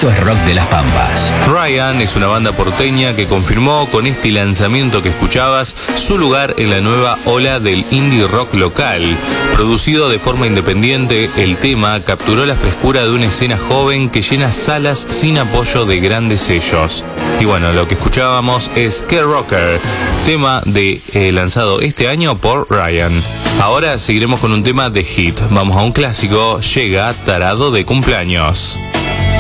Esto es Rock de las Pampas. Ryan es una banda porteña que confirmó con este lanzamiento que escuchabas su lugar en la nueva ola del indie rock local. Producido de forma independiente, el tema capturó la frescura de una escena joven que llena salas sin apoyo de grandes sellos. Y bueno, lo que escuchábamos es K Rocker, tema lanzado este año por Ryan. Ahora seguiremos con un tema de hit. Vamos a un clásico, llega Tarado de Cumpleaños.